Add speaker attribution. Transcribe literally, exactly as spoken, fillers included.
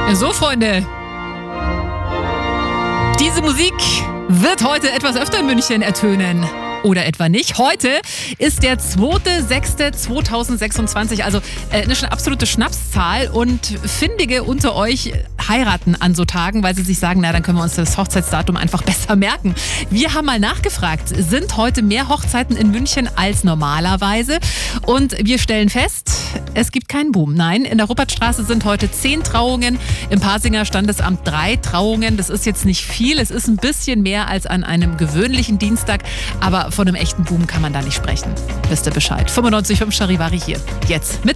Speaker 1: So, Freunde. Diese Musik wird heute etwas öfter in München ertönen. Oder etwa nicht. Heute ist der zweiter sechster zweitausendsechsundzwanzig, also äh, eine absolute Schnapszahl, und Findige unter euch heiraten an so Tagen, weil sie sich sagen, na, dann können wir uns das Hochzeitsdatum einfach besser merken. Wir haben mal nachgefragt, sind heute mehr Hochzeiten in München als normalerweise? Und wir stellen fest, es gibt keinen Boom. Nein, in der Ruppertstraße sind heute zehn Trauungen, im Pasinger Standesamt drei Trauungen. Das ist jetzt nicht viel, es ist ein bisschen mehr als an einem gewöhnlichen Dienstag, aber von einem echten Boom kann man da nicht sprechen. Wisst ihr Bescheid. fünfundneunzig Komma fünf Charivari hier. Jetzt mit